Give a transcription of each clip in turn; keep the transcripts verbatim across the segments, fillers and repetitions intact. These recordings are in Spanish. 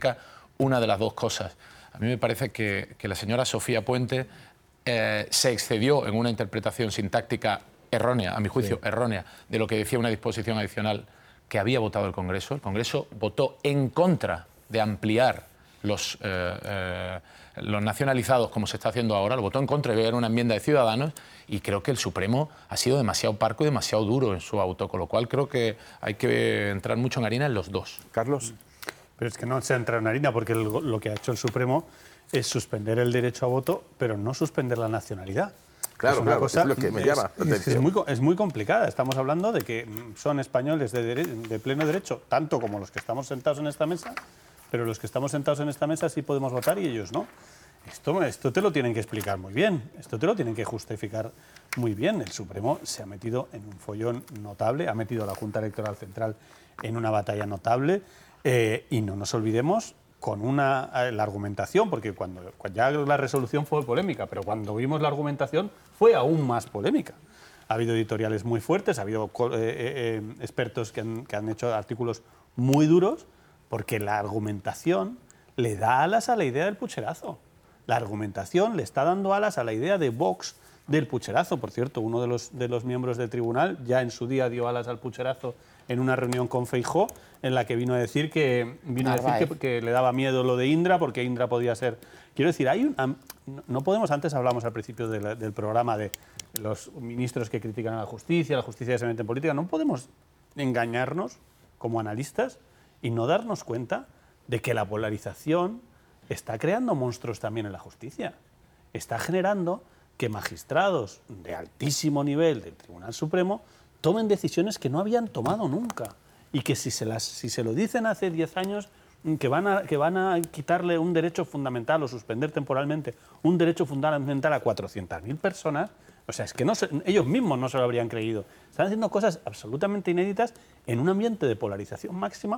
significa una de las dos cosas. A mí me parece que, que la señora Sofía Puente eh, se excedió en una interpretación sintáctica errónea, a mi juicio sí. errónea, de lo que decía una disposición adicional que había votado el Congreso. El Congreso votó en contra de ampliar los, eh, eh, los nacionalizados, como se está haciendo ahora, lo votó en contra de ver una enmienda de Ciudadanos, y creo que el Supremo ha sido demasiado parco y demasiado duro en su auto, con lo cual creo que hay que entrar mucho en harina en los dos. Carlos. Pero es que no se entra en harina, porque el, lo que ha hecho el Supremo es suspender el derecho a voto, pero no suspender la nacionalidad. Claro, es una claro, cosa, es lo que me llama la es, es, muy, es muy complicada. Estamos hablando de que son españoles de, de pleno derecho, tanto como los que estamos sentados en esta mesa, pero los que estamos sentados en esta mesa sí podemos votar y ellos no. Esto, esto te lo tienen que explicar muy bien, esto te lo tienen que justificar muy bien. El Supremo se ha metido en un follón notable, ha metido a la Junta Electoral Central en una batalla notable, eh, y no nos olvidemos con una, la argumentación, porque cuando, cuando ya la resolución fue polémica, pero cuando vimos la argumentación fue aún más polémica. Ha habido editoriales muy fuertes, ha habido eh, eh, expertos que han, que han hecho artículos muy duros, porque la argumentación le da alas a la idea del pucherazo. La argumentación le está dando alas a la idea de Vox del pucherazo. Por cierto, uno de los, de los miembros del tribunal ya en su día dio alas al pucherazo en una reunión con Feijóo, en la que vino a decir que vino a decir que, que le daba miedo lo de Indra, porque Indra podía ser... Quiero decir, hay un, no podemos, antes hablamos al principio de la, del programa de los ministros que critican a la justicia, la justicia se mete en política, no podemos engañarnos como analistas y no darnos cuenta de que la polarización está creando monstruos también en la justicia. Está generando que magistrados de altísimo nivel del Tribunal Supremo tomen decisiones que no habían tomado nunca, y que si se, las, si se lo dicen hace diez años que van, a, que van a quitarle un derecho fundamental o suspender temporalmente un derecho fundamental a cuatrocientas mil personas, o sea, es que no se, ellos mismos no se lo habrían creído. Están haciendo cosas absolutamente inéditas en un ambiente de polarización máxima,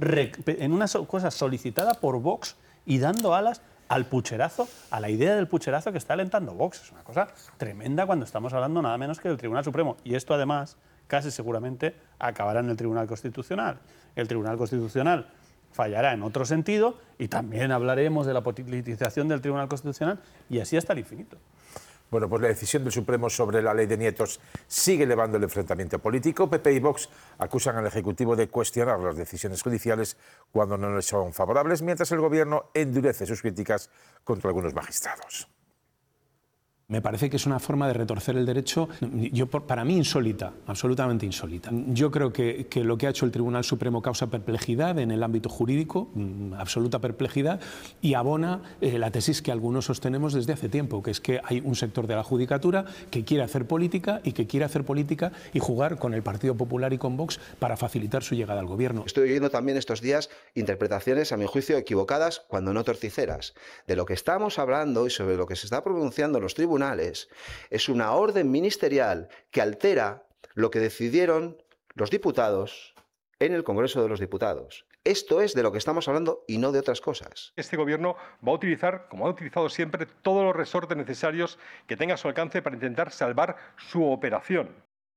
en una cosa solicitada por Vox y dando alas al pucherazo, a la idea del pucherazo que está alentando Vox. Es una cosa tremenda cuando estamos hablando nada menos que del Tribunal Supremo. Y esto, además, casi seguramente acabará en el Tribunal Constitucional. El Tribunal Constitucional fallará en otro sentido y también hablaremos de la politización del Tribunal Constitucional y así hasta el infinito. Bueno, pues la decisión del Supremo sobre la ley de nietos sigue elevando el enfrentamiento político. P P y Vox acusan al Ejecutivo de cuestionar las decisiones judiciales cuando no les son favorables, mientras el Gobierno endurece sus críticas contra algunos magistrados. Me parece que es una forma de retorcer el derecho, yo, para mí insólita, absolutamente insólita. Yo creo que, que lo que ha hecho el Tribunal Supremo causa perplejidad en el ámbito jurídico, absoluta perplejidad, y abona eh, la tesis que algunos sostenemos desde hace tiempo, que es que hay un sector de la judicatura que quiere hacer política y que quiere hacer política y jugar con el Partido Popular y con Vox para facilitar su llegada al gobierno. Estoy oyendo también estos días interpretaciones, a mi juicio, equivocadas, cuando no torticeras. De lo que estamos hablando y sobre lo que se está pronunciando en los tribunales es una orden ministerial que altera lo que decidieron los diputados en el Congreso de los Diputados. Esto es de lo que estamos hablando y no de otras cosas. Este gobierno va a utilizar, como ha utilizado siempre, todos los resortes necesarios que tenga a su alcance para intentar salvar su operación.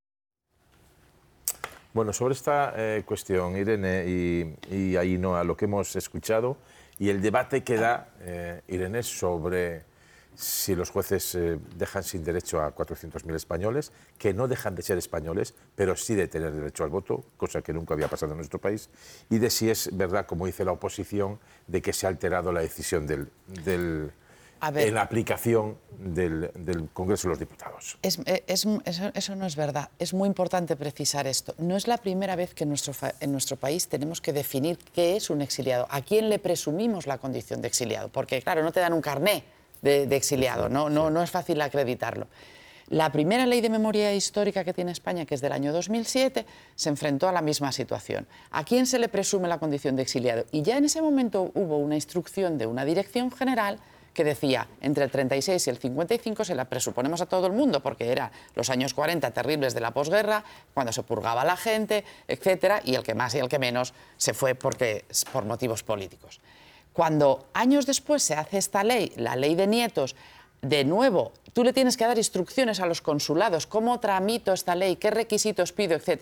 Bueno, sobre esta eh, cuestión, Irene y, y Ainhoa, lo que hemos escuchado y el debate que da eh, Irene sobre si los jueces eh, dejan sin derecho a cuatrocientos mil españoles, que no dejan de ser españoles, pero sí de tener derecho al voto, cosa que nunca había pasado en nuestro país, y de si es verdad, como dice la oposición, de que se ha alterado la decisión del, del, a ver, en la aplicación del, del Congreso de los Diputados. Es, es, eso, eso no es verdad. Es muy importante precisar esto. No es la primera vez que en nuestro, en nuestro país tenemos que definir qué es un exiliado, a quién le presumimos la condición de exiliado, porque claro, no te dan un carné De, de exiliado, no, no, no es fácil acreditarlo. La primera ley de memoria histórica que tiene España, que es del año dos mil siete, se enfrentó a la misma situación. ¿A quién se le presume la condición de exiliado? Y ya en ese momento hubo una instrucción de una dirección general que decía, entre el treinta y seis y el cincuenta y cinco se la presuponemos a todo el mundo, porque eran los años cuarenta terribles de la posguerra, cuando se purgaba la gente, etcétera, y el que más y el que menos se fue porque, por motivos políticos. Cuando años después se hace esta ley, la ley de nietos, de nuevo, tú le tienes que dar instrucciones a los consulados, cómo tramito esta ley, qué requisitos pido, etcétera.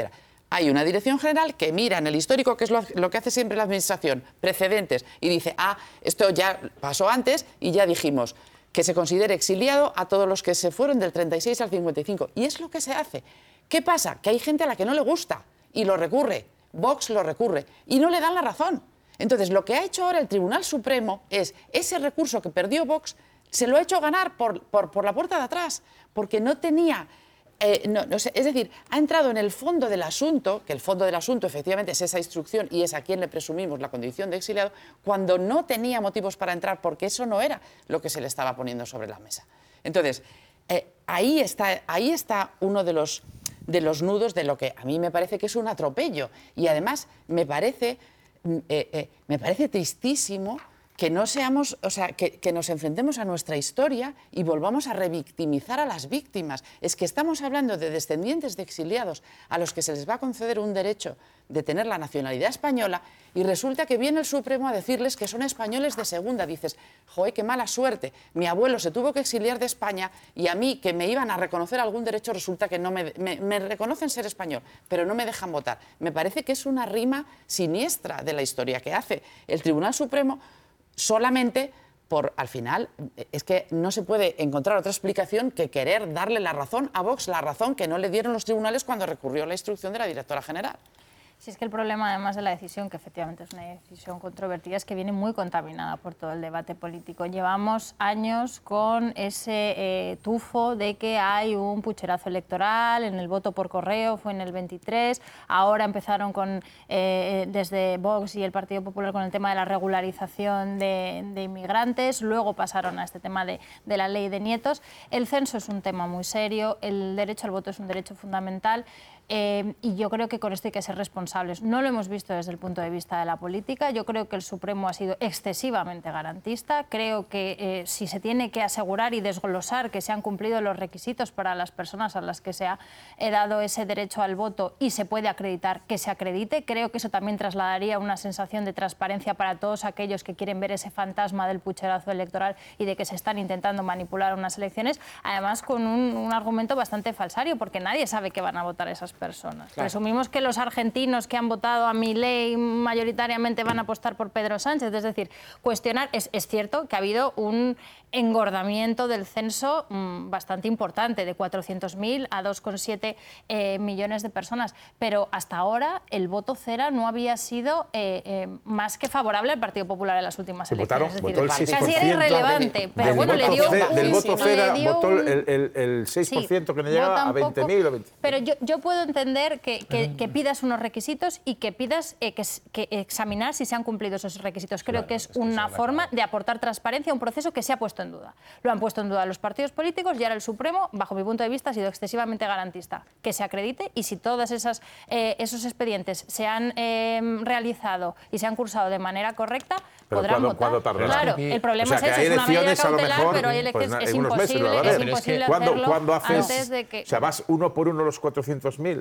hay una dirección general que mira en el histórico, que es lo, lo que hace siempre la Administración, precedentes, y dice, ah, esto ya pasó antes y ya dijimos que se considere exiliado a todos los que se fueron del treinta y seis al cincuenta y cinco. Y es lo que se hace. ¿Qué pasa? Que hay gente a la que no le gusta y lo recurre. Vox lo recurre y no le dan la razón. Entonces, lo que ha hecho ahora el Tribunal Supremo es ese recurso que perdió Vox, se lo ha hecho ganar por, por, por la puerta de atrás, porque no tenía... Eh, no, no sé, es decir, ha entrado en el fondo del asunto, que el fondo del asunto efectivamente es esa instrucción y es a quien le presumimos la condición de exiliado, cuando no tenía motivos para entrar, porque eso no era lo que se le estaba poniendo sobre la mesa. Entonces, eh, ahí, está, ahí está uno de los, de los nudos de lo que a mí me parece que es un atropello. Y además me parece, eh, eh, me parece tristísimo que no seamos, o sea, que, que nos enfrentemos a nuestra historia y volvamos a revictimizar a las víctimas. Es que estamos hablando de descendientes de exiliados a los que se les va a conceder un derecho de tener la nacionalidad española y resulta que viene el Supremo a decirles que son españoles de segunda. Dices, joder, qué mala suerte. Mi abuelo se tuvo que exiliar de España y a mí, que me iban a reconocer algún derecho, resulta que no me, me, me reconocen ser español, pero no me dejan votar. Me parece que es una rima siniestra de la historia que hace el Tribunal Supremo solamente por, al final, es que no se puede encontrar otra explicación que querer darle la razón a Vox, la razón que no le dieron los tribunales cuando recurrió a la instrucción de la directora general. Si es que el problema, además de la decisión, que efectivamente es una decisión controvertida, es que viene muy contaminada por todo el debate político. Llevamos años con ese eh, tufo de que hay un pucherazo electoral, en el voto por correo fue en el veintitrés, ahora empezaron con, eh, desde Vox y el Partido Popular con el tema de la regularización de, de inmigrantes, luego pasaron a este tema de, de la ley de nietos. El censo es un tema muy serio, el derecho al voto es un derecho fundamental. Eh, y yo creo que con esto hay que ser responsables. No lo hemos visto desde el punto de vista de la política. Yo creo que el Supremo ha sido excesivamente garantista. Creo que eh, si se tiene que asegurar y desglosar que se han cumplido los requisitos para las personas a las que se ha dado ese derecho al voto y se puede acreditar, que se acredite, creo que eso también trasladaría una sensación de transparencia para todos aquellos que quieren ver ese fantasma del pucherazo electoral y de que se están intentando manipular unas elecciones, además con un, un argumento bastante falsario, porque nadie sabe que van a votar esas personas. Claro. Presumimos que los argentinos que han votado a Milei mayoritariamente van a apostar por Pedro Sánchez. Es decir, cuestionar, es, es cierto que ha habido un engordamiento del censo mmm, bastante importante, de cuatrocientos mil a dos coma siete eh, millones de personas, pero hasta ahora el voto cera no había sido eh, eh, más que favorable al Partido Popular en las últimas elecciones. Votaron, votó el seis por ciento. Casi era irrelevante, pero bueno, le dio... Ce, del voto cera dio votó un, el, el, el seis por ciento sí, que no llegaba a veinte mil o veinte. Pero yo, yo puedo entender que, que, que pidas unos requisitos y que pidas eh, que, que examinar si se han cumplido esos requisitos. Creo claro, que es, es que una forma de aportar transparencia a un proceso que se ha puesto en duda. Lo han puesto en duda los partidos políticos y ahora el Supremo, bajo mi punto de vista, ha sido excesivamente garantista. Que se acredite y si todos esas, eh, esos expedientes se han eh, realizado y se han cursado de manera correcta, pero podrán ¿cuándo, votar. ¿cuándo tardará? Claro, el problema o sea, es ese, es una medida cautelar, mejor, pero hay elecciones, pues, es en unos imposible, meses, es imposible es que, hacerlo ¿cuándo haces, antes de que... O sea, vas uno por uno los cuatrocientos mil.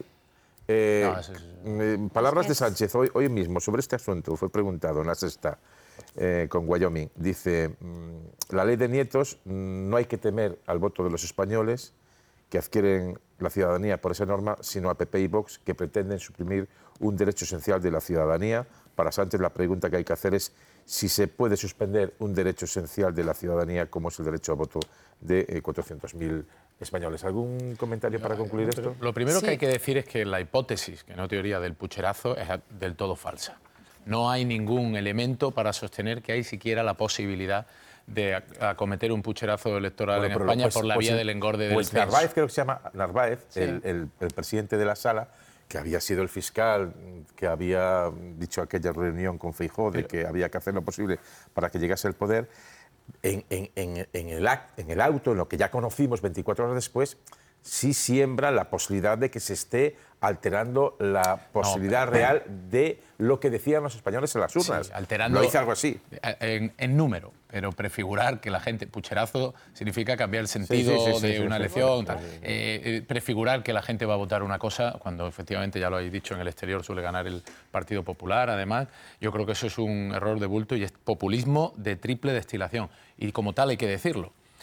Eh, no, es, es, eh, palabras es que es... de Sánchez hoy, hoy mismo sobre este asunto fue preguntado en la sexta eh, con Wyoming. Dice, mmm, la ley de nietos, mmm, no hay que temer al voto de los españoles que adquieren la ciudadanía por esa norma, sino a P P y Vox que pretenden suprimir un derecho esencial de la ciudadanía. Para Sánchez la pregunta que hay que hacer es si se puede suspender un derecho esencial de la ciudadanía como es el derecho al voto de eh, cuatrocientos mil españoles. ¿Algún comentario para concluir esto? Lo primero sí. que hay que decir es que la hipótesis, que no teoría del pucherazo, es del todo falsa. No hay ningún elemento para sostener que hay siquiera la posibilidad de acometer un pucherazo electoral bueno, en España pues, pues, por la vía pues, del engorde pues del censo. Narváez, creo que se llama Narváez, sí. el, el, el presidente de la sala, que había sido el fiscal que había dicho aquella reunión con Feijóo de que había que hacer lo posible para que llegase al poder, en, en, en, en, el, en el auto, en lo que ya conocimos veinticuatro horas después, sí siembra la posibilidad de que se esté alterando la posibilidad no, pero, real de lo que decían los españoles en las urnas. Sí, alterando, lo dice algo así. En, en número, pero prefigurar que la gente... Pucherazo significa cambiar el sentido sí, sí, sí, sí, de sí, una sí, elección. Sí, sí, sí. Eh, prefigurar que la gente va a votar una cosa cuando efectivamente, ya lo habéis dicho, en el exterior suele ganar el Partido Popular. Además, yo creo que eso es un error de bulto y es populismo de triple destilación. Y como tal hay que decirlo.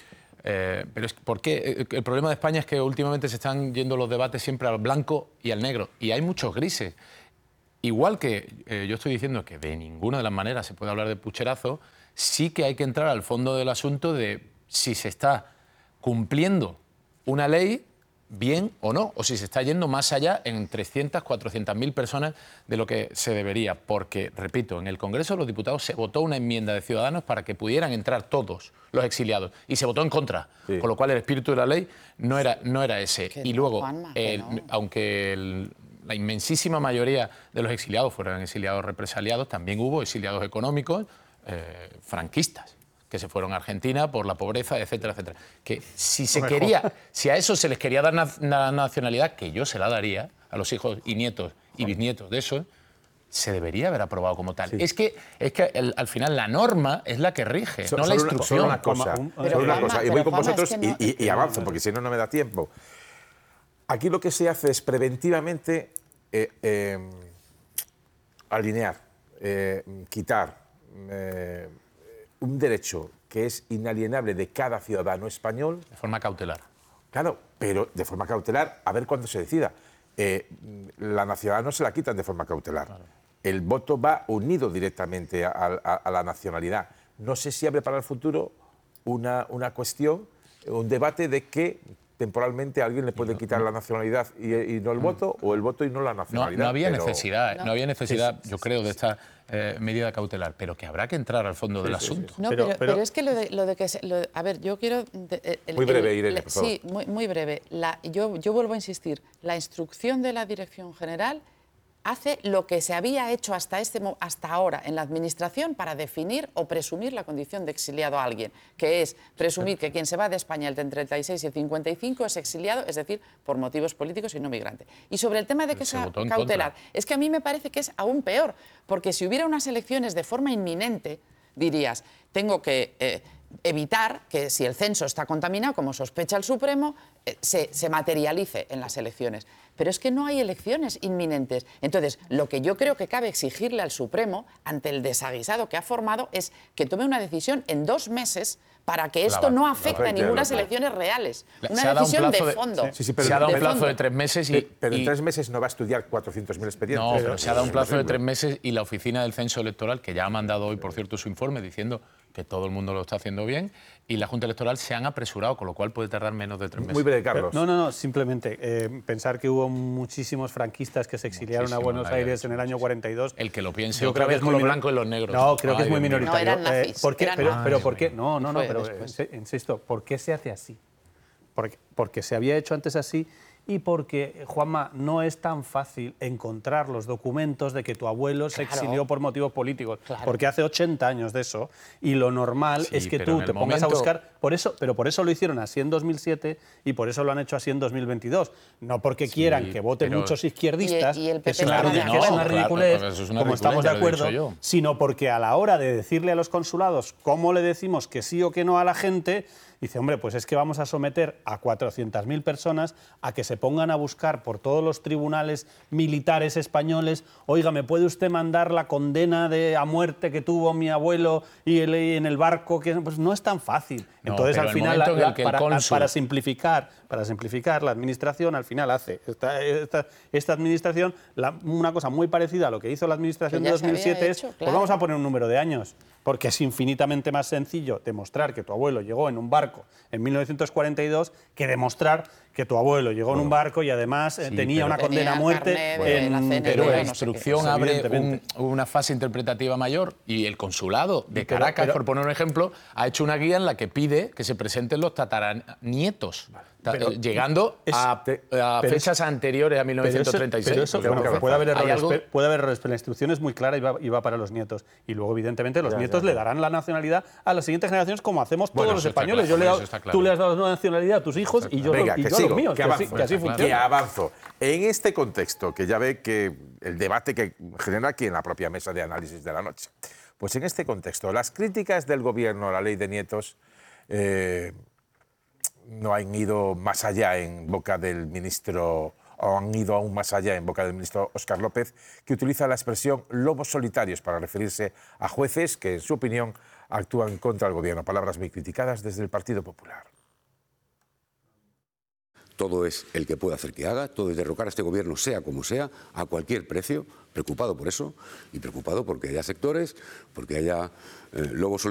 Eh, pero es, ¿por qué? El problema de España es que últimamente se están yendo los debates siempre al blanco y al negro, y hay muchos grises. Igual que eh, yo estoy diciendo que de ninguna de las maneras se puede hablar de pucherazo, sí que hay que entrar al fondo del asunto de si se está cumpliendo una ley bien o no, o si se está yendo más allá en trescientas, cuatrocientas mil personas de lo que se debería. Porque, repito, en el Congreso de los Diputados se votó una enmienda de Ciudadanos para que pudieran entrar todos los exiliados y se votó en contra, sí. Con lo cual el espíritu de la ley no era, no era ese. Que y no, luego, Juanma, el, no. aunque el, la inmensísima mayoría de los exiliados fueran exiliados represaliados, también hubo exiliados económicos eh, franquistas, que se fueron a Argentina por la pobreza, etcétera, etcétera. Que si se quería, si a eso se les quería dar una nacionalidad, que yo se la daría a los hijos y nietos y bisnietos de eso, se debería haber aprobado como tal. Sí. Es que, es que el, al final la norma es la que rige, so, no la instrucción. Solo una cosa, un, solo una cosa. y voy con vosotros es que no, y, y, y avanzo, porque si no, no me da tiempo. Aquí lo que se hace es preventivamente eh, eh, alinear, eh, quitar eh, un derecho que es inalienable de cada ciudadano español. De forma cautelar. Claro, pero de forma cautelar, a ver cuándo se decida. Eh, la nacionalidad no se la quitan de forma cautelar. Claro. El voto va unido directamente a, a, a la nacionalidad. No sé si abre para el futuro una, una cuestión, un debate de que temporalmente a alguien le puede quitar la nacionalidad y, y no el voto, o el voto y no la nacionalidad. No, no había pero... necesidad, no. no había necesidad, yo creo, de esta eh, medida cautelar, pero que habrá que entrar al fondo sí, del sí, asunto. Sí. No, pero, pero, pero, pero es que lo de, lo de que... Se, lo de, a ver, yo quiero... De, el, muy breve, el, Irene, el, por favor. Sí, muy, muy breve. La, yo, yo vuelvo a insistir, la instrucción de la Dirección General hace lo que se había hecho hasta, este, hasta ahora en la Administración para definir o presumir la condición de exiliado a alguien, que es presumir que quien se va de España entre el treinta y seis y el cincuenta y cinco es exiliado, es decir, por motivos políticos y no migrante. Y sobre el tema de que sea cautelar, es que a mí me parece que es aún peor, porque si hubiera unas elecciones de forma inminente, dirías, tengo que... Eh, evitar que si el censo está contaminado, como sospecha el Supremo, eh, se, se materialice en las elecciones. Pero es que no hay elecciones inminentes. Entonces, lo que yo creo que cabe exigirle al Supremo, ante el desaguisado que ha formado, es que tome una decisión en dos meses para que esto no afecte a ninguna elecciones reales. Una decisión de fondo. Sí, sí, pero se ha dado un plazo de tres meses y... Pero en tres meses no va a estudiar cuatrocientos mil expedientes. No, pero se ha dado un plazo de tres meses y la Oficina del Censo Electoral, que ya ha mandado hoy, por cierto, su informe diciendo que todo el mundo lo está haciendo bien, y la Junta Electoral se han apresurado, con lo cual puede tardar menos de tres meses. Muy breve, Carlos. No, no, no, simplemente eh, pensar que hubo muchísimos franquistas que se exiliaron Muchísimo, a Buenos Aires en el año cuarenta y dos. El que lo piense, yo otra creo vez con los blancos y los negros. No, creo Ay, que es muy Dios minoritario. No, eran nazis, eh, ¿por qué? eran Pero, nazis. pero ¿por qué? No, no, no, Fue pero después. insisto, ¿por qué se hace así? Porque, porque se había hecho antes así y porque, Juanma, no es tan fácil encontrar los documentos de que tu abuelo se Claro. exilió por motivos políticos, Claro. porque hace ochenta años de eso, y lo normal Sí, es que pero tú en te el pongas momento- a buscar, por eso, pero por eso lo hicieron así en dos mil siete y por eso lo han hecho así en dos mil veintidós, no porque Sí, quieran que voten pero- muchos izquierdistas, Y- y el que es P P una, estará de que es una acuerdo. ridiculez, Claro, eso es una como ridiculez, estamos de ya lo he dicho acuerdo, yo. sino porque a la hora de decirle a los consulados cómo le decimos que sí o que no a la gente, dice, hombre, pues es que vamos a someter a cuatrocientas mil personas a que se pongan a buscar por todos los tribunales militares españoles, oiga, ¿me puede usted mandar la condena de, a muerte que tuvo mi abuelo y, el, y en el barco? Que, pues no es tan fácil. No, Entonces, pero al el final, momento la- en el la- que el para, cónsul- para simplificar, para simplificar, la administración al final hace esta, esta, esta administración la- una cosa muy parecida a lo que hizo la administración Que de ya se había dos mil siete es, hecho, pues claro. vamos a poner un número de años, porque es infinitamente más sencillo demostrar que tu abuelo llegó en un barco en mil novecientos cuarenta y dos que demostrar que tu abuelo llegó en un barco y además eh, Sí, tenía pero- una condena a Tenía muerte carnet de la en C N I, Pero no la sé qué. instrucción Pues, abre un- evidentemente. una fase interpretativa mayor y el consulado de Pero- Caracas, pero- por poner un ejemplo, ha hecho una guía en la que pide que se presenten los tataranietos, ta- Pero- eh, llegando es- a, a pero fechas anteriores a mil novecientos treinta y seis. Pero eso, Porque bueno, fue- puede haber ¿hay errores, algo? pero- puede haber errores, pero la instrucción es muy clara y va, y va para los nietos. Y luego, evidentemente, los Ya, nietos ya, le ya. darán la nacionalidad a las siguientes generaciones como hacemos todos Bueno, los eso está españoles. claro, Yo le he dado- eso está claro. Tú le has dado la nacionalidad a tus hijos y yo, Venga, y que yo a sigo, los míos. que así, avanzo. que así Está claro. Que funciona. avanzo. En este contexto, que ya ve que el debate que genera aquí en la propia mesa de análisis de la noche, pues en este contexto, las críticas del Gobierno a la ley de nietos eh, no han ido más allá en boca del ministro, o han ido aún más allá en boca del ministro Óscar López, que utiliza la expresión lobos solitarios para referirse a jueces que, en su opinión, actúan contra el Gobierno. Palabras muy criticadas desde el Partido Popular. todo es el que puede hacer que haga, todo es derrocar a este gobierno, sea como sea, a cualquier precio, preocupado por eso y preocupado porque haya sectores, porque haya eh, lobos